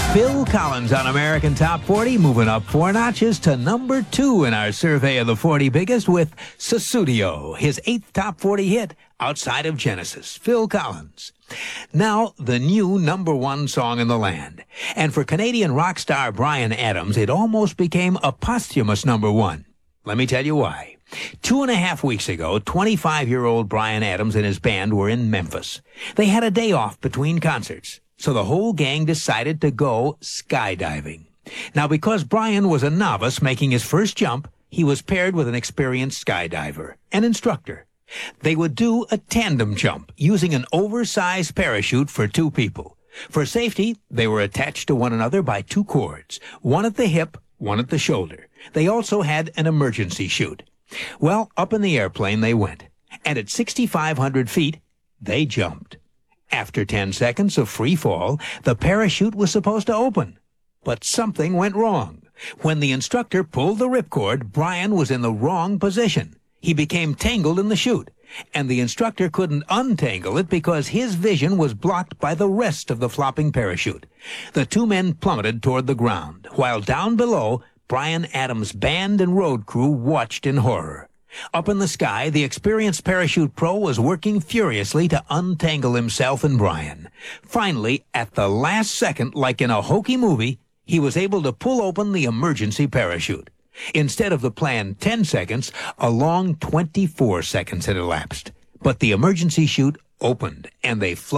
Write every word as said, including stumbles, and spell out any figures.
Phil Collins on American Top forty, moving up four notches to number two in our survey of the forty biggest with Sussudio, his eighth top forty hit outside of Genesis. Phil Collins. Now, the new number one song in the land. And for Canadian rock star Bryan Adams, it almost became a posthumous number one. Let me tell you why. Two and a half weeks ago, twenty-five-year-old Bryan Adams and his band were in Memphis. They had a day off between concerts, so the whole gang decided to go skydiving. Now, because Bryan was a novice making his first jump, he was paired with an experienced skydiver, an instructor. They would do a tandem jump using an oversized parachute for two people. For safety, they were attached to one another by two cords, one at the hip, one at the shoulder. They also had an emergency chute. Well, up in the airplane they went, and at sixty-five hundred feet, they jumped. After ten seconds of free fall, the parachute was supposed to open. But something went wrong. When the instructor pulled the ripcord, Bryan was in the wrong position. He became tangled in the chute, and the instructor couldn't untangle it because his vision was blocked by the rest of the flopping parachute. The two men plummeted toward the ground, while down below, Bryan Adams' band and road crew watched in horror. Up in the sky, the experienced parachute pro was working furiously to untangle himself and Bryan. Finally, at the last second, like in a hokey movie, he was able to pull open the emergency parachute. Instead of the planned ten seconds, a long twenty-four seconds had elapsed. But the emergency chute opened, and they floated